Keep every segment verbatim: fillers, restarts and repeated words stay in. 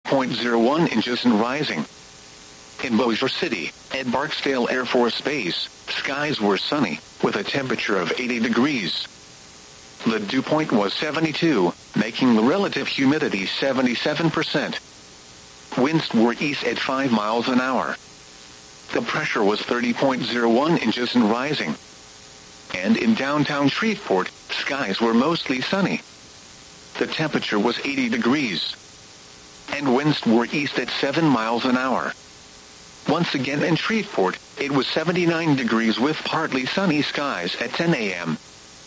point zero one inches and rising. In Bossier City, at Barksdale Air Force Base, skies were sunny, with a temperature of eighty degrees. The dew point was seventy-two, making the relative humidity seventy-seven percent. Winds were east at five miles an hour. The pressure was thirty point zero one inches and rising. And in downtown Shreveport, skies were mostly sunny. The temperature was eighty degrees. And winds were east at seven miles an hour. Once again in Shreveport, it was seventy-nine degrees with partly sunny skies at ten a.m.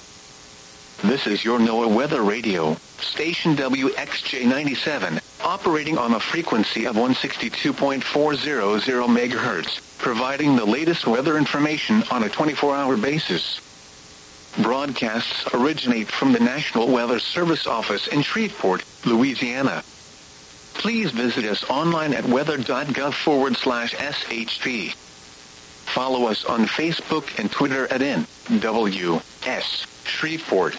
This is your NOAA Weather Radio, station W X J ninety-seven, operating on a frequency of one sixty-two point four hundred megahertz, providing the latest weather information on a twenty-four hour basis. Broadcasts originate from the National Weather Service office in Shreveport, Louisiana. Please visit us online at weather.gov forward slash SHP. Follow us on Facebook and Twitter at N W S Shreveport.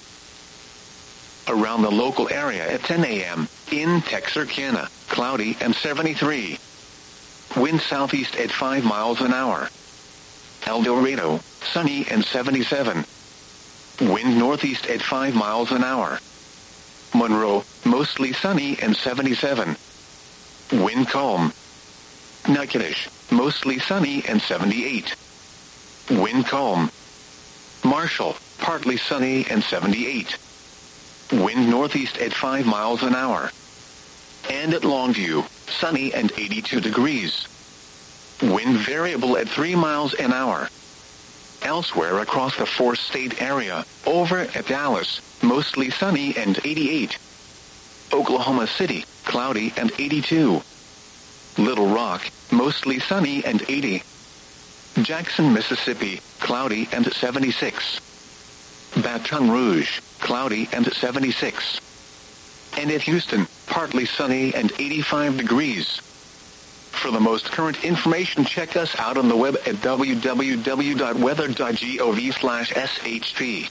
Around the local area at ten a.m., in Texarkana, cloudy and seventy-three. Wind southeast at five miles an hour. El Dorado, sunny and seventy-seven. Wind northeast at five miles an hour. Monroe, mostly sunny and seventy-seven. Wind calm. Natchitoches, mostly sunny and seventy-eight. Wind calm. Marshall, partly sunny and seventy-eight. Wind northeast at five miles an hour. And at Longview, sunny and eighty-two degrees. Wind variable at three miles an hour. Elsewhere across the four-state area, over at Dallas, mostly sunny and eighty-eight. Oklahoma City, cloudy and eighty-two. Little Rock, mostly sunny and eighty. Jackson, Mississippi, cloudy and seventy-six. Baton Rouge, cloudy and seventy-six. And at Houston, partly sunny and eighty-five degrees. For the most current information, check us out on the web at w w w dot weather dot gov slash S H P.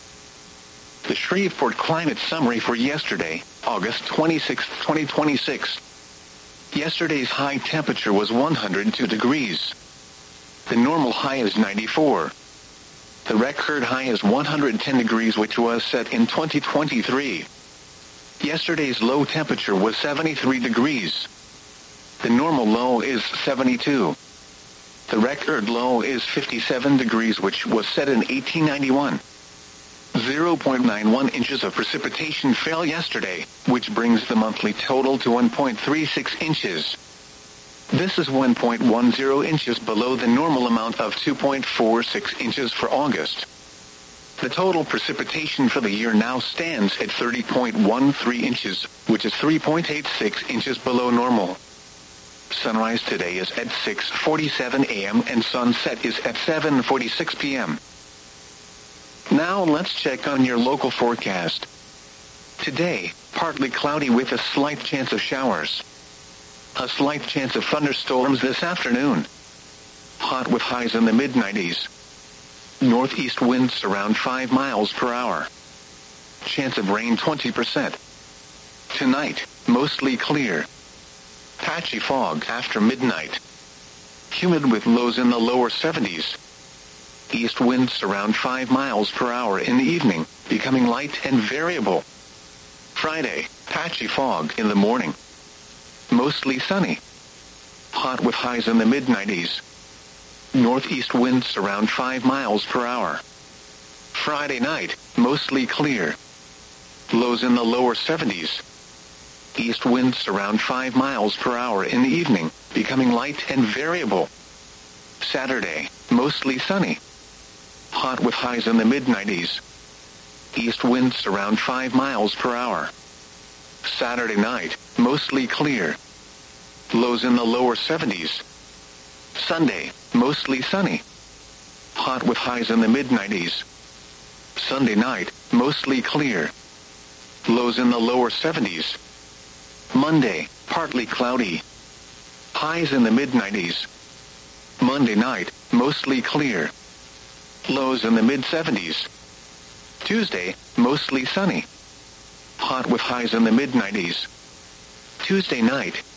The Shreveport Climate Summary for yesterday, August twenty-sixth, twenty twenty-six. Yesterday's high temperature was one hundred two degrees. The normal high is ninety-four. The record high is one hundred ten degrees, which was set in twenty twenty-three. Yesterday's low temperature was seventy-three degrees. The normal low is seventy-two. The record low is fifty-seven degrees, which was set in eighteen ninety-one. zero point nine one inches of precipitation fell yesterday, which brings the monthly total to one point three six inches. This is one point one zero inches below the normal amount of two point four six inches for August. The total precipitation for the year now stands at thirty point one three inches, which is three point eight six inches below normal. Sunrise today is at six forty-seven a.m. and sunset is at seven forty-six p.m. Now let's check on your local forecast. Today, partly cloudy with a slight chance of showers. A slight chance of thunderstorms this afternoon. Hot with highs in the mid nineties. Northeast winds around five miles per hour. Chance of rain twenty percent. Tonight, mostly clear. Patchy fog after midnight. Humid with lows in the lower seventies. East winds around five miles per hour in the evening, becoming light and variable. Friday, patchy fog in the morning. Mostly sunny. Hot with highs in the mid nineties. Northeast winds around five miles per hour. Friday night, mostly clear. Lows in the lower seventies. East winds around five miles per hour in the evening, becoming light and variable. Saturday, mostly sunny. Hot with highs in the mid nineties. East winds around five miles per hour. Saturday night, mostly clear. Lows in the lower seventies. Sunday, mostly sunny. Hot with highs in the mid nineties. Sunday night, mostly clear. Lows in the lower seventies. Monday, partly cloudy. Highs in the mid nineties. Monday night, mostly clear. Lows in the mid seventies. Tuesday, mostly sunny. Hot with highs in the mid nineties. Tuesday night,